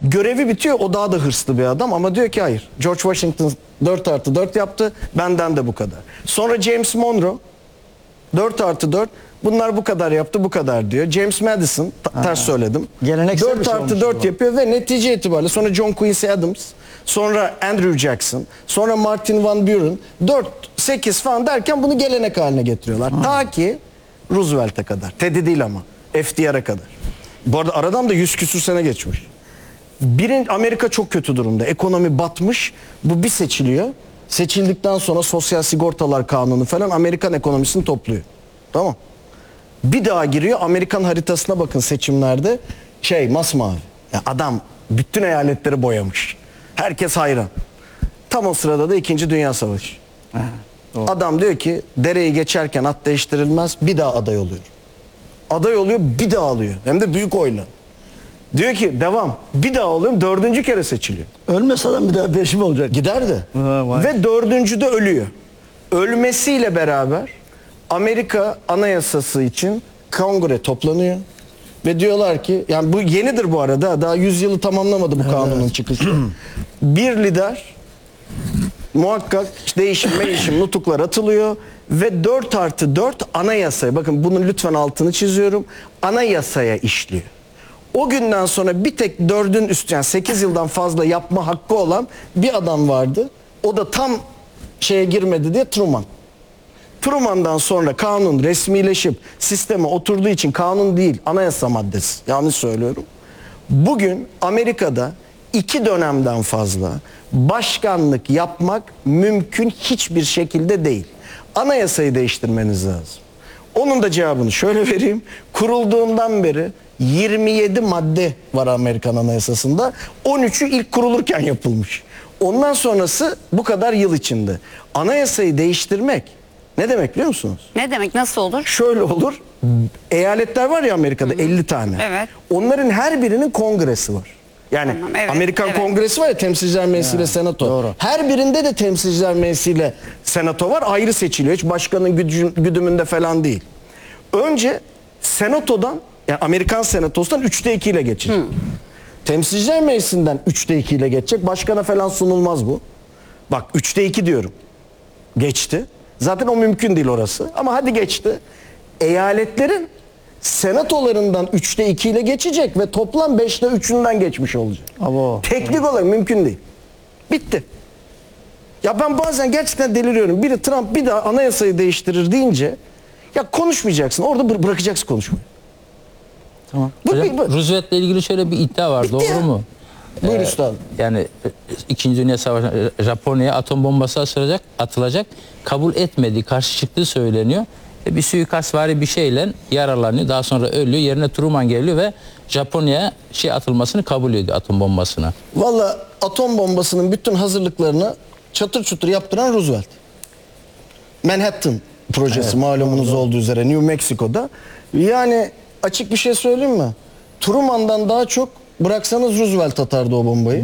Görevi bitiyor, o daha da hırslı bir adam ama diyor ki hayır. George Washington 4+4 yaptı, benden de bu kadar. Sonra James Monroe 4+4, bunlar bu kadar yaptı, bu kadar diyor. James Madison, ters söyledim. Geleneksel bir şey olmuş 4+4 bu. yapıyor ve netice itibariyle sonra John Quincy Adams, sonra Andrew Jackson, sonra Martin Van Buren 4-8 falan derken bunu gelenek haline getiriyorlar. Ta ki Roosevelt'e kadar. Teddy değil ama. FDR'e kadar. Bu arada aradan da 100 küsür sene geçmiş. Amerika çok kötü durumda. Ekonomi batmış. Bu bir seçiliyor. Seçildikten sonra sosyal sigortalar kanunu falan Amerikan ekonomisini topluyor. Tamam. Bir daha giriyor. Amerikan haritasına bakın seçimlerde. Masmavi. Yani adam bütün eyaletleri boyamış. Herkes hayran. Tam o sırada da 2. Dünya Savaşı. Adam diyor ki dereyi geçerken at değiştirilmez. Bir daha aday oluyor. Aday oluyor, bir daha alıyor. Hem de büyük oyla. Diyor ki devam. Bir daha oluyorum, 4. kere seçiliyor. Ölmese adam bir daha peşim olacak. Giderdi. Ve 4. de ölüyor. Ölmesiyle beraber Amerika Anayasası için kongre toplanıyor. Ve diyorlar ki, yani bu yenidir bu arada. Daha 100 yılı tamamlamadı bu kanunun çıkışı. Bir lider muhakkak değişim nutuklar atılıyor. Ve 4+4 anayasaya, bakın bunun lütfen altını çiziyorum, anayasaya işliyor. O günden sonra bir tek 4'ün üstü, yani 8 yıldan fazla yapma hakkı olan bir adam vardı. O da tam şeye girmedi diye Truman. Truman'dan sonra kanun resmileşip sisteme oturduğu için kanun değil, anayasa maddesi. Yanlış söylüyorum. Bugün Amerika'da 2 dönemden fazla başkanlık yapmak mümkün hiçbir şekilde değil. Anayasayı değiştirmeniz lazım. Onun da cevabını şöyle vereyim. Kurulduğundan beri 27 madde var Amerikan Anayasası'nda. 13'ü ilk kurulurken yapılmış. Ondan sonrası bu kadar yıl içinde. Anayasayı değiştirmek ne demek biliyor musunuz? Ne demek? Nasıl olur? Şöyle olur. Eyaletler var ya Amerika'da, 50 tane. Evet. Onların her birinin kongresi var. Yani Tamam, evet, Amerikan evet. Kongresi var ya, Temsilciler Meclisi ile Senato. Doğru. Her birinde de Temsilciler Meclisi ile Senato var. Ayrı seçiliyor. Hiç başkanın güdümünde falan değil. Önce Senato'dan, yani Amerikan Senatosu'ndan 3'te 2 ile geçecek. Temsilciler Meclisi'nden 3'te 2 ile geçecek. Başkana falan sunulmaz bu. Bak 3'te 2 diyorum. Geçti. Zaten o mümkün değil orası. Ama hadi geçti. Eyaletlerin senatolarından 3'te 2 ile geçecek ve toplam 5'te 3'ünden geçmiş olacak. Abo. Teknik olarak mümkün değil. Bitti. Ya ben bazen gerçekten deliriyorum. Biri Trump bir daha anayasayı değiştirir deyince ya konuşmayacaksın. Orada bırakacaksın konuşmayı. Tamam. Hocam, Roosevelt'le ilgili şöyle bir iddia var. Bitti Doğru ya. mu? Buyur üstadım. Yani 2. Dünya Savaşı'nda Japonya'ya atom bombası atılacak. Kabul etmediği, karşı çıktığı söyleniyor. Bir suikastvari bir şeyle yaralanıyor. Daha sonra ölüyor. Yerine Truman geliyor ve Japonya'ya atılmasını kabul ediyor, atom bombasına. Valla atom bombasının bütün hazırlıklarını çatır çutur yaptıran Roosevelt. Manhattan projesi malumunuz olduğu üzere New Mexico'da. Yani açık bir şey söyleyeyim mi? Truman'dan daha çok bıraksanız Roosevelt atardı o bombayı.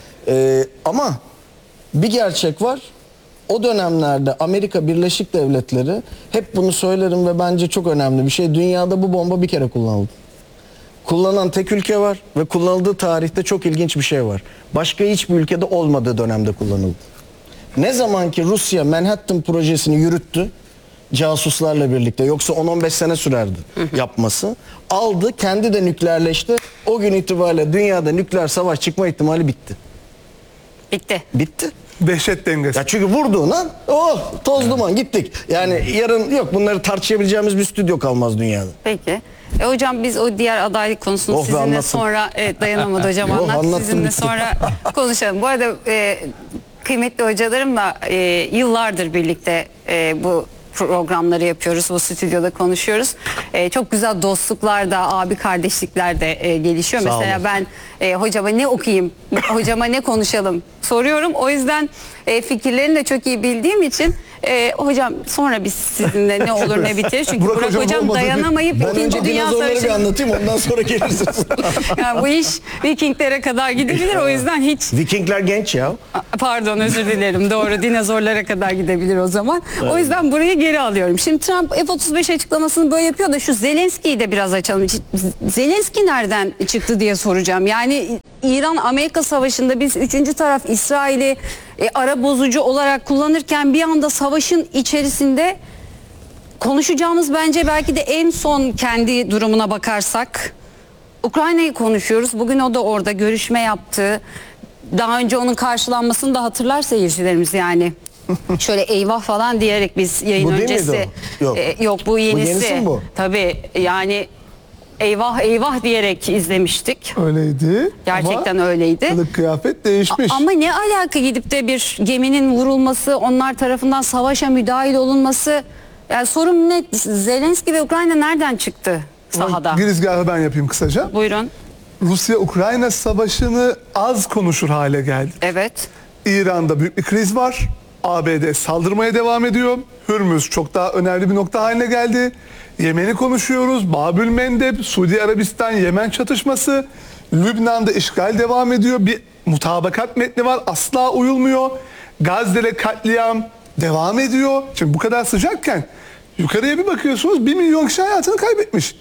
Ama bir gerçek var. O dönemlerde Amerika Birleşik Devletleri, hep bunu söylerim ve bence çok önemli bir şey. Dünyada bu bomba bir kere kullanıldı. Kullanan tek ülke var ve kullanıldığı tarihte çok ilginç bir şey var. Başka hiçbir ülkede olmadığı dönemde kullanıldı. Ne zaman ki Rusya Manhattan projesini yürüttü, casuslarla birlikte, yoksa 10-15 sene sürerdi yapması. Aldı, kendi de nükleerleşti. O gün itibariyle dünyada nükleer savaş çıkma ihtimali bitti. Bitti. Bitti. Dehşet dengesi. Ya çünkü vurduğuna toz duman gittik. Yani yarın yok, bunları tartışabileceğimiz bir stüdyo kalmaz dünyada. Peki. Hocam biz o diğer adaylık konusunu Oh be, sizinle anlattın. sonra dayanamadı hocam, Oh, anlat anlattım, sizinle bitti. sonra konuşalım. Bu arada kıymetli hocalarımla yıllardır birlikte bu programları yapıyoruz. Bu stüdyoda konuşuyoruz. Çok güzel dostluklar da, abi kardeşlikler de gelişiyor. Sağ Mesela olun. ben hocama ne okuyayım, hocama ne konuşalım soruyorum. O yüzden fikirlerini de çok iyi bildiğim için hocam sonra biz sizinle ne olur ne biter. Çünkü Burak hocam olmadı. dayanamayıp Ben 2. önce Dünya dinozorları bir Savaşı'nı... anlatayım, ondan sonra gelirsiniz. Yani bu iş Vikinglere kadar gidebilir, o yüzden hiç... Vikingler genç ya. Pardon, özür dilerim, doğru, dinozorlara kadar gidebilir o zaman. O yüzden burayı geri alıyorum. Şimdi Trump F-35 açıklamasını böyle yapıyor da şu Zelenski'yi de biraz açalım. Zelenski nereden çıktı diye soracağım. Yani İran-Amerika savaşında biz 3. taraf İsrail'i ara bozucu olarak kullanırken bir anda savaşın içerisinde konuşacağımız bence belki de en son kendi durumuna bakarsak Ukrayna'yı konuşuyoruz. Bugün o da orada görüşme yaptı. Daha önce onun karşılanmasını da hatırlar seyircilerimiz yani. Şöyle eyvah falan diyerek biz yayın Bu değil öncesi. miydi o? Yok. Yok bu yenisi. yenisi mi bu? Tabii yani eyvah eyvah diyerek izlemiştik. Öyleydi. Gerçekten Ama öyleydi. kılık kıyafet değişmiş. Ama ne alaka gidip de bir geminin vurulması, onlar tarafından savaşa müdahil olunması. Yani sorum net. Zelenski ve Ukrayna nereden çıktı sahada? Girizgahı ben yapayım kısaca. Buyurun. Rusya-Ukrayna savaşını az konuşur hale geldi. Evet. İran'da büyük bir kriz var. ABD saldırmaya devam ediyor. Hürmüz çok daha önemli bir nokta haline geldi. Yemen'i konuşuyoruz. Babül Mendeb, Suudi Arabistan-Yemen çatışması. Lübnan'da işgal devam ediyor. Bir mutabakat metni var. Asla uyulmuyor. Gazze'de katliam devam ediyor. Şimdi bu kadar sıcakken yukarıya bir bakıyorsunuz 1 milyon kişi hayatını kaybetmiş.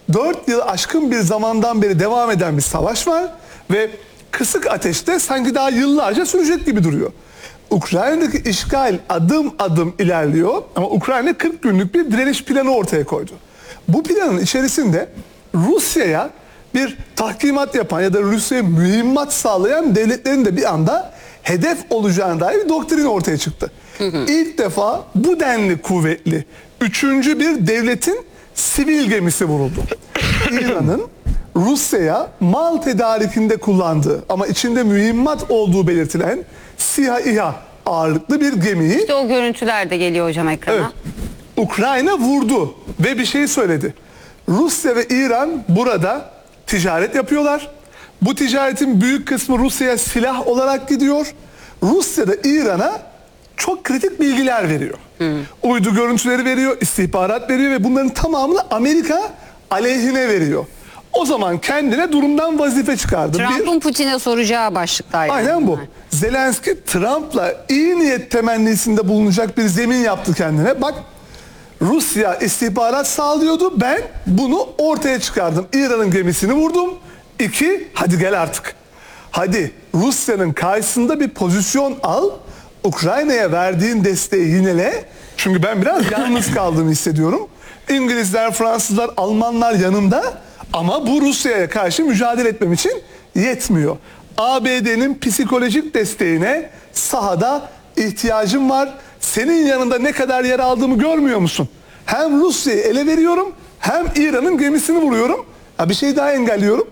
4 yıl aşkın bir zamandan beri devam eden bir savaş var ve kısık ateşte sanki daha yıllarca sürecek gibi duruyor. Ukrayna'daki işgal adım adım ilerliyor ama Ukrayna 40 günlük bir direniş planı ortaya koydu. Bu planın içerisinde Rusya'ya bir tahkimat yapan ya da Rusya'ya mühimmat sağlayan devletlerin de bir anda hedef olacağına dair bir doktrin ortaya çıktı. İlk defa bu denli kuvvetli 3. bir devletin sivil gemisi vuruldu. İran'ın Rusya'ya mal tedarikinde kullandığı ama içinde mühimmat olduğu belirtilen SİHA ağırlıklı bir gemiyi İşte o görüntüler de geliyor hocam ekrana. evet, Ukrayna vurdu ve bir şey söyledi. Rusya ve İran burada ticaret yapıyorlar. Bu ticaretin büyük kısmı Rusya'ya silah olarak gidiyor. Rusya da İran'a çok kritik bilgiler veriyor. Uydu görüntüleri veriyor, istihbarat veriyor ve bunların tamamını Amerika aleyhine veriyor. O zaman kendine durumdan vazife çıkardı. Trump'ın Putin'e soracağı başlıklar. Yani. Aynen bu. Zelenski Trump'la iyi niyet temennisinde bulunacak bir zemin yaptı kendine. Bak Rusya istihbarat sağlıyordu. Ben bunu ortaya çıkardım. İran'ın gemisini vurdum. 2, hadi gel artık. Hadi Rusya'nın karşısında bir pozisyon al. Ukrayna'ya verdiğin desteği yinele. Çünkü ben biraz yalnız kaldığımı hissediyorum. İngilizler, Fransızlar, Almanlar yanımda. Ama bu Rusya'ya karşı mücadele etmem için yetmiyor. ABD'nin psikolojik desteğine sahada ihtiyacım var. Senin yanında ne kadar yer aldığımı görmüyor musun? Hem Rusya'yı ele veriyorum hem İran'ın gemisini vuruyorum. Ha, bir şey daha engelliyorum.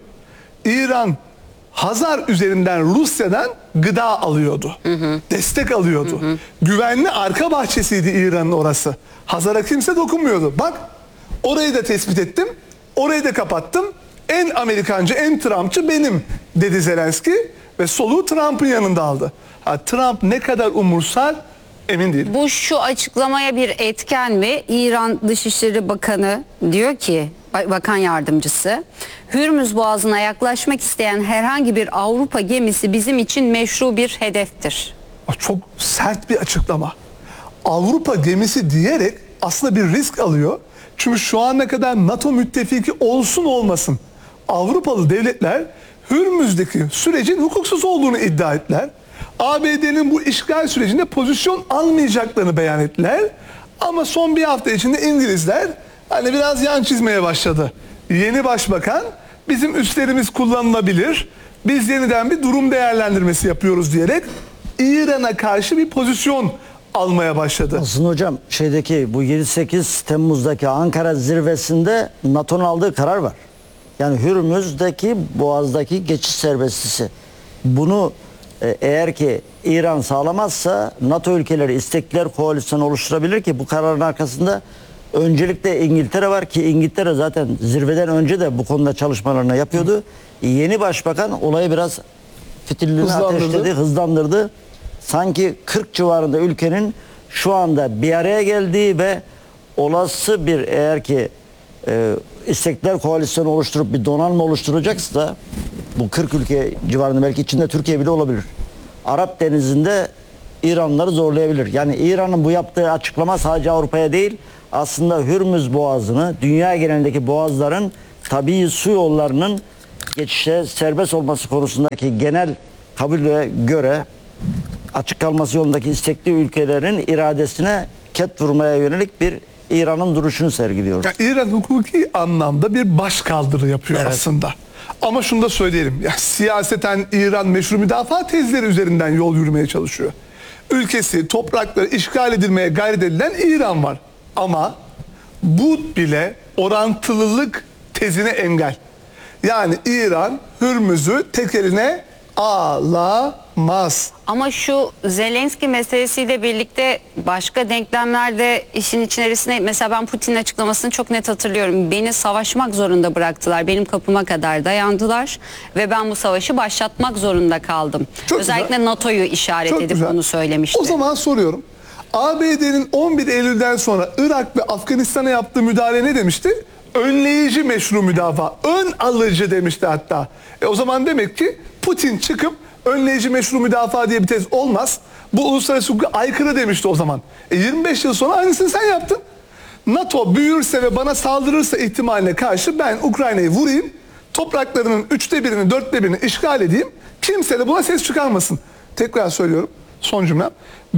İran Hazar üzerinden Rusya'dan gıda alıyordu. Destek alıyordu. Güvenli arka bahçesiydi İran'ın orası. Hazar'a kimse dokunmuyordu. Bak orayı da tespit ettim. Orayı da kapattım. En Amerikancı, en Trumpçı benim dedi Zelenski ve soluğu Trump'ın yanında aldı. Ha, Trump ne kadar umursar emin değilim. Bu şu açıklamaya bir etken mi? İran Dışişleri Bakanı diyor ki, bakan yardımcısı, Hürmüz Boğazı'na yaklaşmak isteyen herhangi bir Avrupa gemisi bizim için meşru bir hedeftir. Çok sert bir açıklama. Avrupa gemisi diyerek aslında bir risk alıyor. Çünkü şu ana kadar NATO müttefiki olsun olmasın Avrupalı devletler Hürmüz'deki sürecin hukuksuz olduğunu iddia ettiler. ABD'nin bu işgal sürecinde pozisyon almayacaklarını beyan ettiler. Ama son bir hafta içinde İngilizler hani biraz yan çizmeye başladı. Yeni başbakan bizim üslerimiz kullanılabilir. Biz yeniden bir durum değerlendirmesi yapıyoruz diyerek İran'a karşı bir pozisyon almaya başladı. Aslında hocam şeydeki bu 7-8 Temmuz'daki Ankara zirvesinde NATO'nun aldığı karar var. Yani Hürmüz'deki Boğaz'daki geçiş serbestisi. Bunu eğer ki İran sağlamazsa NATO ülkeleri istekliler koalisyonu oluşturabilir ki bu kararın arkasında öncelikle İngiltere var ki İngiltere zaten zirveden önce de bu konuda çalışmalarını yapıyordu. Yeni başbakan olayı biraz fitillerini ateşledi, hızlandırdı. Sanki 40 civarında ülkenin şu anda bir araya geldiği ve olası bir eğer ki istekler koalisyonu oluşturup bir donanma oluşturacaksa da bu 40 ülke civarında belki içinde Türkiye bile olabilir. Arap Denizi'nde İranları zorlayabilir. Yani İran'ın bu yaptığı açıklama sadece Avrupa'ya değil aslında Hürmüz Boğazı'nı dünya genelindeki boğazların tabii su yollarının geçişe serbest olması konusundaki genel kabule göre açık kalması yolundaki istekli ülkelerin iradesine ket vurmaya yönelik bir İran'ın duruşunu sergiliyor. Yani İran hukuki anlamda bir başkaldırı yapıyor aslında. Ama şunu da söyleyelim. Ya, siyaseten İran meşru müdafaa tezleri üzerinden yol yürümeye çalışıyor. Ülkesi, toprakları işgal edilmeye gayret edilen İran var. Ama bu bile orantılılık tezine engel. Yani İran Hürmüz'ü tek eline alamaz. Ama şu Zelenski meselesiyle birlikte başka denklemlerde işin içerisine, mesela ben Putin'in açıklamasını çok net hatırlıyorum. Beni savaşmak zorunda bıraktılar. Benim kapıma kadar dayandılar ve ben bu savaşı başlatmak zorunda kaldım. Çok Özellikle güzel. NATO'yu işaret Çok edip güzel. bunu söylemişti. O zaman soruyorum. ABD'nin 11 Eylül'den sonra Irak ve Afganistan'a yaptığı müdahale ne demişti? Önleyici meşru müdafaa. Ön alıcı demişti hatta. O zaman demek ki Putin çıkıp önleyici meşru müdafaa diye bir tez olmaz. Bu uluslararası hukuka aykırı demişti o zaman. 25 yıl sonra aynısını sen yaptın. NATO büyürse ve bana saldırırsa ihtimaline karşı ben Ukrayna'yı vurayım. Topraklarının 1/3'ünü 4/1'ini işgal edeyim. Kimse de buna ses çıkarmasın. Tekrar söylüyorum. Son cümlem.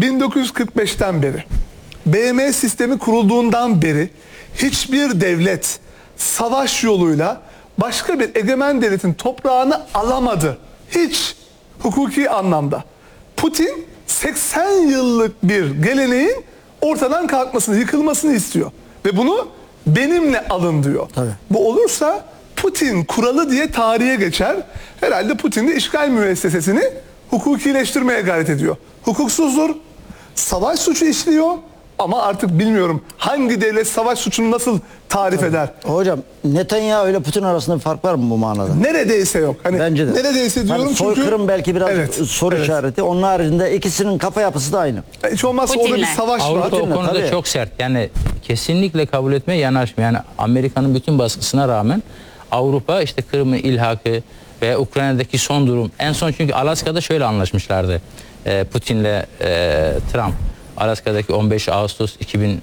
1945'ten beri BM sistemi kurulduğundan beri hiçbir devlet savaş yoluyla başka bir egemen devletin toprağını alamadı. Hiç hukuki anlamda. Putin 80 yıllık bir geleneğin ortadan kalkmasını, yıkılmasını istiyor. Ve bunu benimle alın diyor. Tabii. Bu olursa Putin kuralı diye tarihe geçer. Herhalde Putin de işgal müessesesini hukukileştirmeye gayret ediyor. Hukuksuzdur, savaş suçu işliyor ama artık bilmiyorum hangi devlet savaş suçunu nasıl tarif eder. Hocam Netanyahu ile Putin arasında bir fark var mı bu manada? Neredeyse yok. Hani Bence de. neredeyse diyorum Hani çünkü soykırım belki biraz Evet, soru evet. işareti. Onun haricinde ikisinin kafa yapısı da aynı. Hiç olmazsa orada bir Putin'le. savaş var. Avrupa o Putin'le, konuda tabii. çok sert. Yani kesinlikle kabul etmeye yanaşmıyor. Yani Amerika'nın bütün baskısına rağmen Avrupa işte Kırım'ın ilhakı ve Ukrayna'daki son durum. En son çünkü Alaska'da şöyle anlaşmışlardı. Putin'le Trump. Alaska'daki 15 Ağustos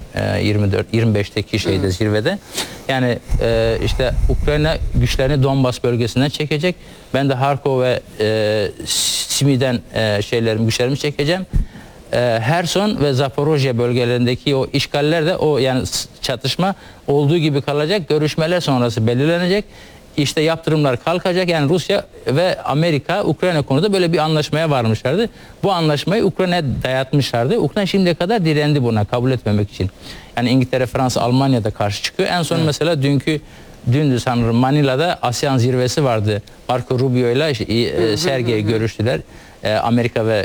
2024-25'teki şeyde zirvede. Yani işte Ukrayna güçlerini Donbas bölgesinden çekecek. Ben de Harkov ve Simi'den güçlerimi çekeceğim. Herson ve Zaporojye bölgelerindeki o işgaller de o yani çatışma olduğu gibi kalacak. Görüşmeler sonrası belirlenecek. İşte yaptırımlar kalkacak. Yani Rusya ve Amerika Ukrayna konuda böyle bir anlaşmaya varmışlardı. Bu anlaşmayı Ukrayna'ya dayatmışlardı. Ukrayna şimdiye kadar direndi buna kabul etmemek için. Yani İngiltere, Fransa, Almanya da karşı çıkıyor. En son mesela dündü sanırım Manila'da ASEAN zirvesi vardı. Marco Rubio ile Sergey görüştüler. Amerika ve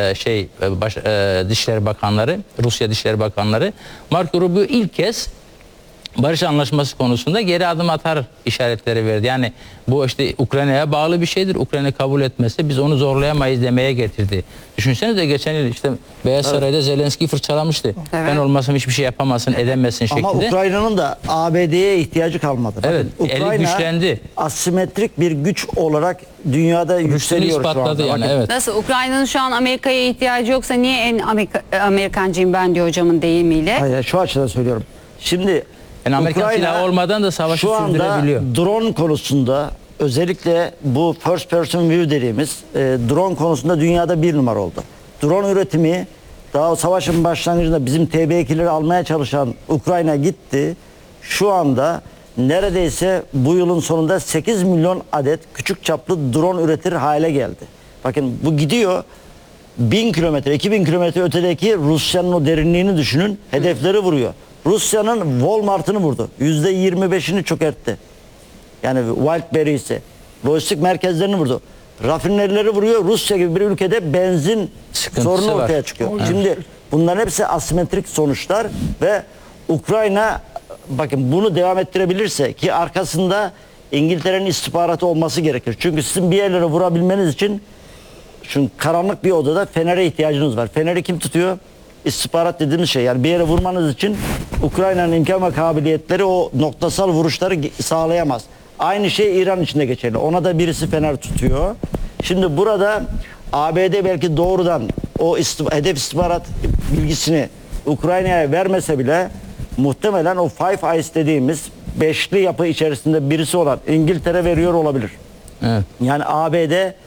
Dışişleri Bakanları, Rusya Dışişleri Bakanları. Marco Rubio ilk kez barış anlaşması konusunda geri adım atar işaretleri verdi. Yani bu işte Ukrayna'ya bağlı bir şeydir. Ukrayna kabul etmezse biz onu zorlayamayız demeye getirdi. Düşünsenize geçen yıl işte Beyaz Saray'da Zelenski fırçalamıştı. Evet. Ben olmasam hiçbir şey yapamazsın, edemezsin şeklinde. Ama Ukrayna'nın da ABD'ye ihtiyacı kalmadı. Evet, Bakın, eli Ukrayna güçlendi. asimetrik bir güç olarak dünyada Rüştünü yükseliyor şu ispatladı anda. yani Bakın, evet. Nasıl Ukrayna'nın şu an Amerika'ya ihtiyacı yoksa niye en Amerikancıyım ben diyor hocamın deyimiyle. Hayır, şu açıdan söylüyorum. Şimdi Yani Amerikan Ukrayna silahı olmadan da savaşı şu anda sürdürebiliyor. drone konusunda özellikle bu first person view dediğimiz drone konusunda dünyada bir numara oldu. Drone üretimi daha savaşın başlangıcında bizim TB2'leri almaya çalışan Ukrayna gitti. Şu anda neredeyse bu yılın sonunda 8 milyon adet küçük çaplı drone üretir hale geldi. Bakın bu gidiyor. 1000 kilometre, 2000 kilometre ötedeki Rusya'nın o derinliğini düşünün. Hedefleri vuruyor. Rusya'nın Walmart'ını vurdu. %25'ini çökertti. Yani Wildberries'i. Lojistik merkezlerini vurdu. Rafinerileri vuruyor. Rusya gibi bir ülkede benzin Sıkıntısı sorunu var. ortaya çıkıyor. Şimdi bunların hepsi asimetrik sonuçlar ve Ukrayna bakın bunu devam ettirebilirse ki arkasında İngiltere'nin istihbaratı olması gerekir. Çünkü sizin bir yerlere vurabilmeniz için şu karanlık bir odada fenere ihtiyacınız var. Feneri kim tutuyor? İstihbarat dediğimiz şey. Yani bir yere vurmanız için Ukrayna'nın imkan ve kabiliyetleri o noktasal vuruşları sağlayamaz. Aynı şey İran için de geçerli. Ona da birisi fener tutuyor. Şimdi burada ABD belki doğrudan o hedef istihbarat bilgisini Ukrayna'ya vermese bile muhtemelen o Five Eyes dediğimiz beşli yapı içerisinde birisi olan İngiltere veriyor olabilir. Evet. Yani ABD